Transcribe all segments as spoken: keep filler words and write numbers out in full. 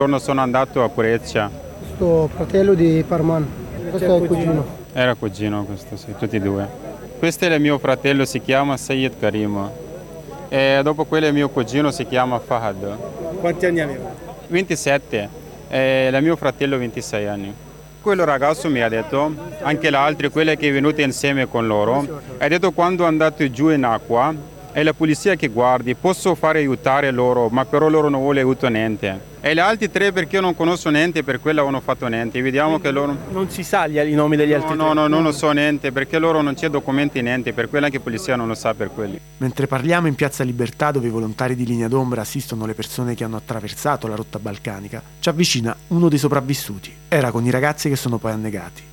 giorno sono andato a Pureccia. Questo fratello di Parman, questo è il cugino. Era cugino questo, sì, tutti e due. Questo è il mio fratello, si chiama Sayed Karim. E dopo quello il mio cugino si chiama Fahad. Quanti anni aveva? ventisette. E il mio fratello ventisei anni. Quello ragazzo mi ha detto, anche l'altro, quello che è venuto insieme con loro, ha detto quando è andato giù in acqua, è la polizia che guardi, posso fare aiutare loro, ma però loro non vuole aiuto niente. E gli altri tre perché io non conosco niente, per quello non ho fatto niente. Vediamo che loro... Non si sa gli, i nomi degli no, altri no, tre? No, non lo so niente, perché loro non c'è documenti niente, per quello anche la polizia non lo sa per quelli. Mentre parliamo in Piazza Libertà, dove i volontari di Linea d'Ombra assistono le persone che hanno attraversato la rotta balcanica, ci avvicina uno dei sopravvissuti. Era con i ragazzi che sono poi annegati.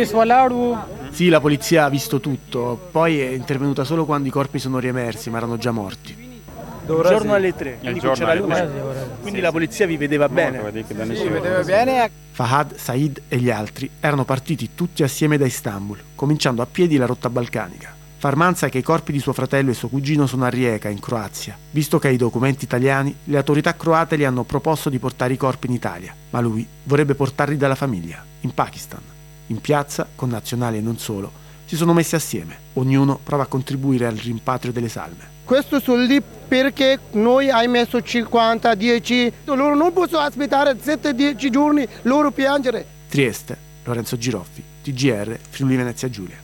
Sì, la polizia ha visto tutto, poi è intervenuta solo quando i corpi sono riemersi, ma erano già morti. Il giorno alle tre, quindi giorno c'era alle luce. tre. Quindi la polizia vi vedeva bene. Sì, vedeva bene. Fahad, Said e gli altri erano partiti tutti assieme da Istanbul, cominciando a piedi la rotta balcanica. Farman sa che i corpi di suo fratello e suo cugino sono a Rijeka, in Croazia. Visto che ha i documenti italiani, le autorità croate gli hanno proposto di portare i corpi in Italia, ma lui vorrebbe portarli dalla famiglia, in Pakistan. In piazza, con nazionali e non solo, si sono messi assieme. Ognuno prova a contribuire al rimpatrio delle salme. Questo sono lì perché noi hai messo cinquanta, dieci, loro non possono aspettare sette dieci giorni, loro piangere. Trieste, Lorenzo Giroffi, T G R, Friuli Venezia Giulia.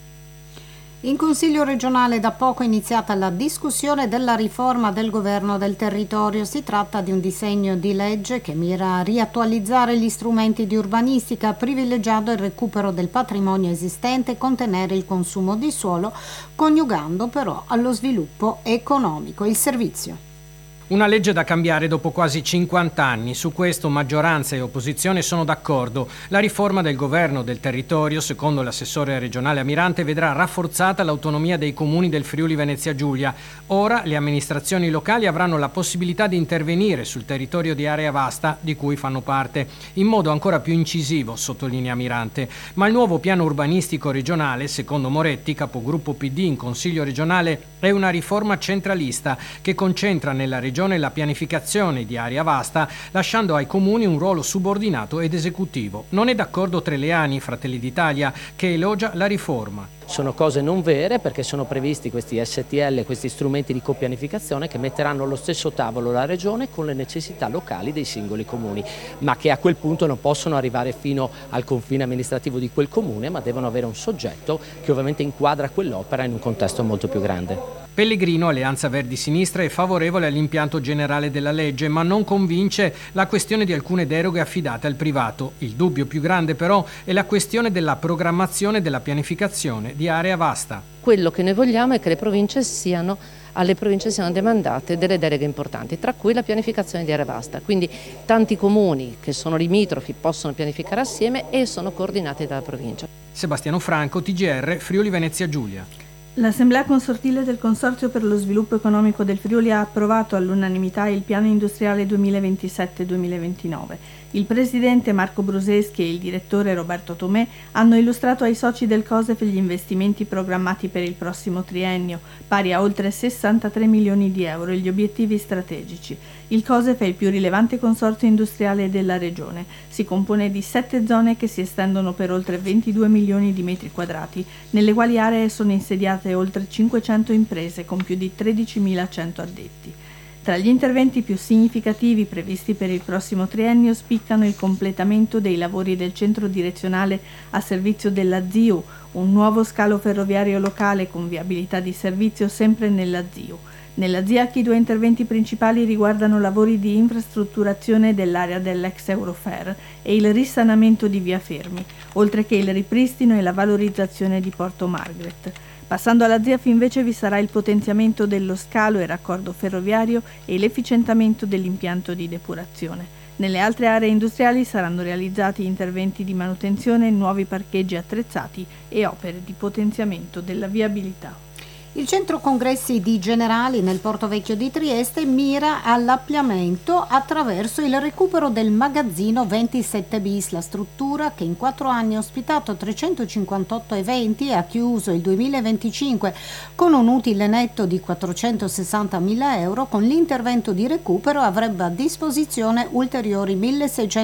In Consiglio regionale da poco è iniziata la discussione della riforma del governo del territorio. Si tratta di un disegno di legge che mira a riattualizzare gli strumenti di urbanistica, privilegiando il recupero del patrimonio esistente e contenere il consumo di suolo, coniugando però allo sviluppo economico. Il servizio. Una legge da cambiare dopo quasi cinquanta anni. Su questo maggioranza e opposizione sono d'accordo. La riforma del governo del territorio, secondo l'assessore regionale Amirante, vedrà rafforzata l'autonomia dei comuni del Friuli Venezia Giulia. Ora le amministrazioni locali avranno la possibilità di intervenire sul territorio di area vasta di cui fanno parte, in modo ancora più incisivo, sottolinea Amirante. Ma il nuovo piano urbanistico regionale, secondo Moretti, capogruppo P D in Consiglio regionale, è una riforma centralista che concentra nella regione la pianificazione di area vasta, lasciando ai comuni un ruolo subordinato ed esecutivo. Non è d'accordo Treleani, Fratelli d'Italia, che elogia la riforma. Sono cose non vere perché sono previsti questi S T L, questi strumenti di copianificazione che metteranno allo stesso tavolo la regione con le necessità locali dei singoli comuni, ma che a quel punto non possono arrivare fino al confine amministrativo di quel comune, ma devono avere un soggetto che ovviamente inquadra quell'opera in un contesto molto più grande. Pellegrino, Alleanza Verdi Sinistra, è favorevole all'impianto generale della legge, ma non convince la questione di alcune deroghe affidate al privato. Il dubbio più grande però è la questione della programmazione della pianificazione di area vasta. Quello che noi vogliamo è che le province siano, alle province siano demandate delle deleghe importanti, tra cui la pianificazione di area vasta. Quindi tanti comuni che sono limitrofi possono pianificare assieme e sono coordinati dalla provincia. Sebastiano Franco, T G R, Friuli Venezia Giulia. L'Assemblea Consortile del Consorzio per lo Sviluppo Economico del Friuli ha approvato all'unanimità il piano industriale duemilaventisette duemilaventinove. Il presidente Marco Bruseschi e il direttore Roberto Tomè hanno illustrato ai soci del COSEF gli investimenti programmati per il prossimo triennio, pari a oltre sessantatré milioni di euro, e gli obiettivi strategici. Il COSEF è il più rilevante consorzio industriale della regione. Si compone di sette zone che si estendono per oltre ventidue milioni di metri quadrati, nelle quali aree sono insediate oltre cinquecento imprese con più di tredicimilacento addetti. Tra gli interventi più significativi previsti per il prossimo triennio spiccano il completamento dei lavori del centro direzionale a servizio della Z I U, un nuovo scalo ferroviario locale con viabilità di servizio sempre nella Z I U. Nella Z I A C i due interventi principali riguardano lavori di infrastrutturazione dell'area dell'ex Eurofer e il risanamento di via Fermi, oltre che il ripristino e la valorizzazione di Porto Margaret. Passando alla Z I A F invece vi sarà il potenziamento dello scalo e raccordo ferroviario e l'efficientamento dell'impianto di depurazione. Nelle altre aree industriali saranno realizzati interventi di manutenzione, nuovi parcheggi attrezzati e opere di potenziamento della viabilità. Il centro congressi di Generali nel Porto Vecchio di Trieste mira all'ampliamento attraverso il recupero del magazzino ventisette bis. La struttura, che in quattro anni ha ospitato trecentocinquantotto eventi e ha chiuso il duemilaventicinque con un utile netto di quattrocentosessantamila euro, con l'intervento di recupero avrebbe a disposizione ulteriori milleseicento